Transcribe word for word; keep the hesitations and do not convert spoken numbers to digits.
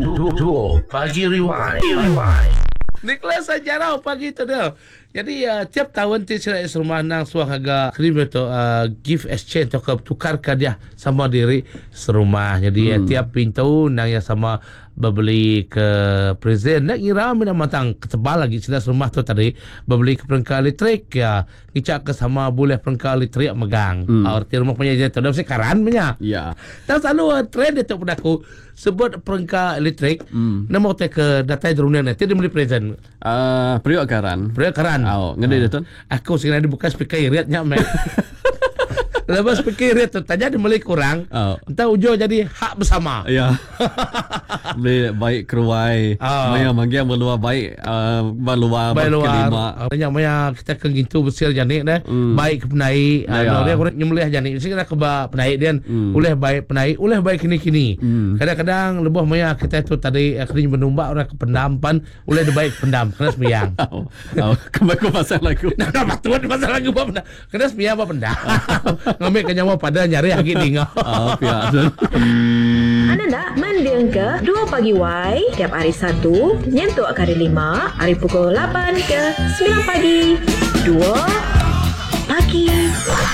Duo Pagi Rewind. Rewind. Nicholas Sajarau pagi tu dia. Jadi uh, tiap tahun ti sila rumah nang suang agak krim tu uh, gift exchange atau tukarkan dia sama diri serumah. Jadi hmm. uh, tiap pintu nang yang sama berbeli ke present nak kira mina matang ketebal lagi sila rumah tu tadi berbeli ke perangkat elektrik ya ngicak ke sama boleh perangkat elektrik megang. Hmm. Arti rumah punya je tu dah sekaran punya. Ya. Dan selalu uh, trend itu pada aku sebut perangkat elektrik hmm. nama te ke data drone nanti dia beli present. Uh, periuk karan. Periuk karan. Oh, ngede dia tu. Aku sekarang dibuka speaker iritnya mek. Lepas speaker irit tu tanya dia beli kurang. Oh. Entah ujung jadi hak bersama. Ya. Beli baik keruai. Oh. Maya mangga meluar baik uh, meluar baik luar. Kelima. Tanya maya kita ke gitu besar janik dah. Mm. Baik ke penai. Ah ya. Dia kurang nyembelih janik. Mesti kita ke penai dia. Mm. Uleh baik penai, uleh baik kini-kini. Mm. Kadang-kadang lebih maya kita tu tadi akhirnya menumbak orang ke pendampan, uleh dia baik pendam kena sembiang. Oh. Oh. Kembali ke pasal lagu. Nah, nah betul pasal lagu apa pendam. Kena sembiang apa pendam. Ngambil kenyawa pada nyari lagi tinggal. Oh, pihak. Anda nak mendengar ke Dua Pagi Y tiap hari Sabtu nyentuh ke hari lima, hari pukul lapan ke sembilan pagi. Dua Pagi